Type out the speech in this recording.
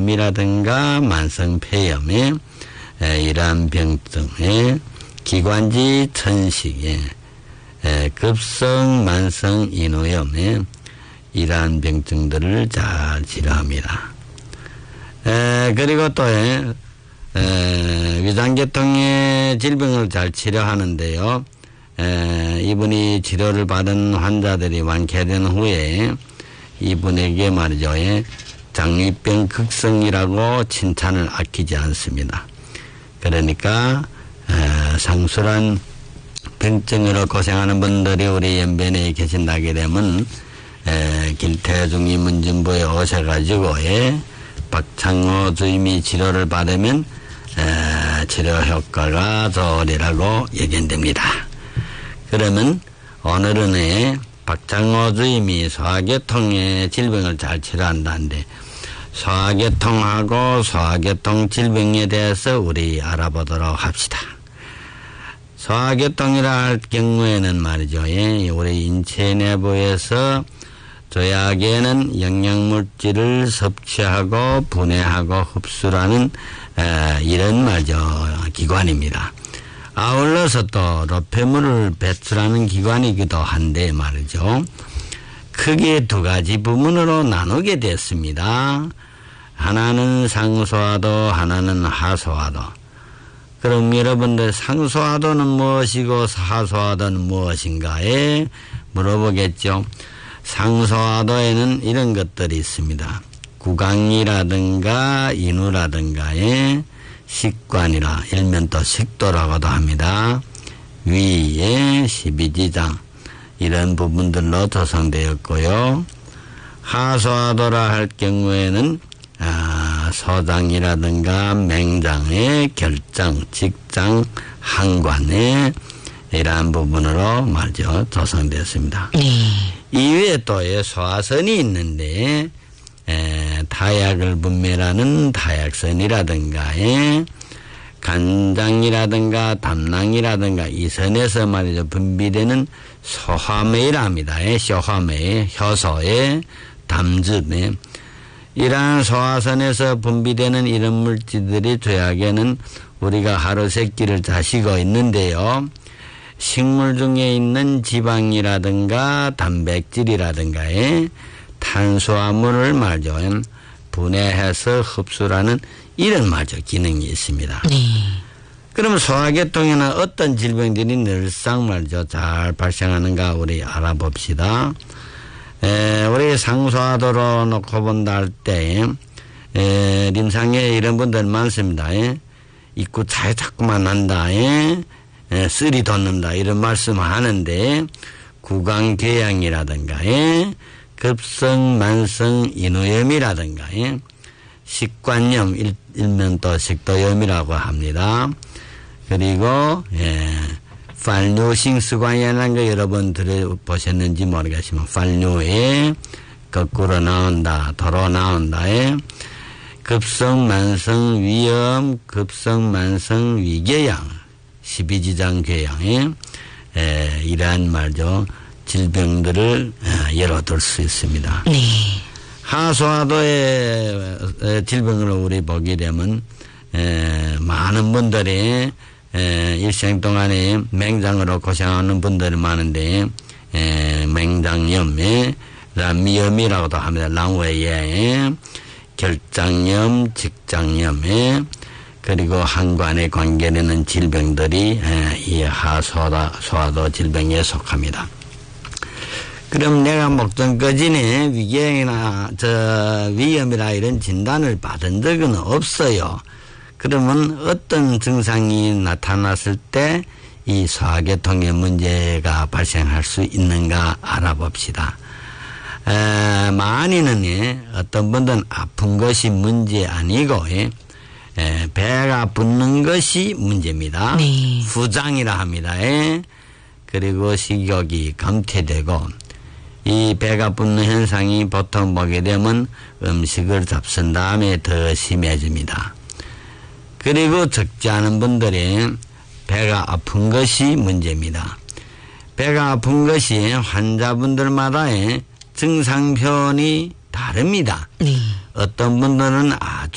위염이라든가 만성 폐염에 이러한 병증에 기관지 천식에 급성 만성 인후염에 이러한 병증들을 잘 치료합니다. 그리고 또 위장계통의 질병을 잘 치료하는데요. 이분이 치료를 받은 환자들이 완쾌된 후에 이분에게 말이죠. 장유병 극성이라고 칭찬을 아끼지 않습니다. 그러니까 상술한 병증으로 고생하는 분들이 우리 연변에 계신다게 되면 길태중이 문진부에 오셔가지고 박창호 주임이 치료를 받으면 치료 효과가 좋으리라고 예견됩니다. 그러면 오늘은 박창호 주임이 소화계통의 질병을 잘 치료한다는데 소화계통하고 소화계통 질병에 대해서 우리 알아보도록 합시다. 소화계통이라 할 경우에는 말이죠. 우리 인체 내부에서 조약에는 영양물질을 섭취하고 분해하고 흡수하는 이런 말이죠. 기관입니다. 아울러서 또 노폐물을 배출하는 기관이기도 한데 말이죠. 크게 두 가지 부문으로 나누게 됐습니다. 하나는 상소화도, 하나는 하소화도. 그럼 여러분들 상소화도는 무엇이고 하소화도는 무엇인가에 물어보겠죠. 상소화도에는 이런 것들이 있습니다. 구강이라든가 인후라든가의 식관이라 일면 또 식도라고도 합니다. 위에 십이지장 이런 부분들로 조성되었고요. 하소화도라 할 경우에는 소장이라든가 맹장의 결장, 직장, 항관의 이러한 부분으로 말이죠. 조성되었습니다. 이외에 또 소화선이 있는데 타약을 분멸하는 타약선이라든가 간장이라든가 담낭이라든가 이 선에서 말이죠. 분비되는 소화매라 합니다. 소화매, 효소에 담즙에 이러한 소화선에서 분비되는 이런 물질들이 조약에는 우리가 하루 세 끼를 자시고 있는데요. 식물 중에 있는 지방이라든가 단백질이라든가 탄수화물을 말이죠. 분해해서 흡수하는 이런 말이죠. 기능이 있습니다. 그러면 소화계통에는 어떤 질병들이 늘상 말이죠. 잘 발생하는가 우리 알아봅시다. 우리 상소화도로 놓고 본다 할 때 림상에 이런 분들 많습니다. 입구 차에 자꾸만 난다. 쓰리 돋는다. 이런 말씀 하는데 구강궤양이라든가 급성 만성 인후염이라든가 식관염 일면 또 식도염이라고 합니다. 그리고 팔뇨싱스관이라는 거 여러분 들어보셨는지 모르겠지만 팔뇨에 거꾸로 나온다, 도로 나온다. 급성 만성 위염, 급성 만성 위궤양, 십이지장 궤양에 이러한 말이죠. 질병들을 열어둘 수 있습니다. 하소화도의 질병을 우리 보게 되면 많은 분들이 일생 동안에 맹장으로 고생하는 분들이 많은데 맹장염에 미염이라고도 합니다. 랑웨에 결장염, 직장염에 그리고 항관에 관계되는 질병들이 이 하소화도 질병에 속합니다. 그럼 내가 목전까지는 위궤양이나 위염이나 이런 진단을 받은 적은 없어요. 그러면 어떤 증상이 나타났을 때 이 소화계통의 문제가 발생할 수 있는가 알아봅시다. 많이는 어떤 분들은 아픈 것이 문제 아니고 배가 붓는 것이 문제입니다. 후장이라 합니다. 그리고 식욕이 감퇴되고 이 배가 붓는 현상이 보통 보게 되면 음식을 잡순 다음에 더 심해집니다. 그리고 적지 않은 분들이 배가 아픈 것이 문제입니다. 배가 아픈 것이 환자분들마다 증상표현이 다릅니다. 어떤 분들은 아주